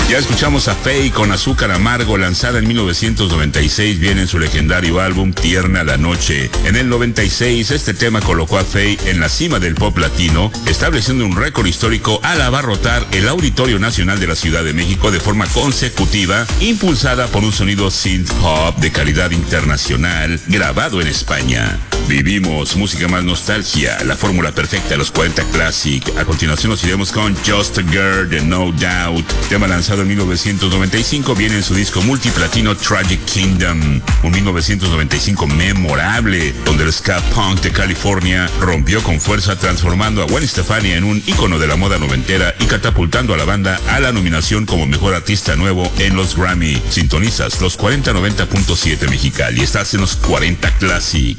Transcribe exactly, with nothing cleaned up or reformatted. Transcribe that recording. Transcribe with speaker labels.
Speaker 1: Ya escuchamos a Faye con Azúcar Amargo, lanzada en mil novecientos noventa y seis, viene en su legendario álbum Tierna la Noche. En el noventa y seis, este tema colocó a Faye en la cima del pop latino, estableciendo un récord histórico al abarrotar el Auditorio Nacional de la Ciudad de México de forma consecutiva, impulsada por un sonido synth pop de calidad internacional, grabado en España. Vivimos música más nostalgia, la fórmula perfecta de los cuarenta Classic. A continuación nos iremos con Just a Girl de No Doubt, tema lanzado en mil novecientos noventa y cinco, viene en su disco multiplatino Tragic Kingdom, un mil novecientos noventa y cinco memorable, donde el ska punk de California rompió con fuerza, transformando a Gwen Stefani en un ícono de la moda noventera y catapultando a la banda a la nominación como mejor artista nuevo en los Grammy. Sintonizas los cuarenta noventa punto siete Mexicali, estás en los cuarenta Classic.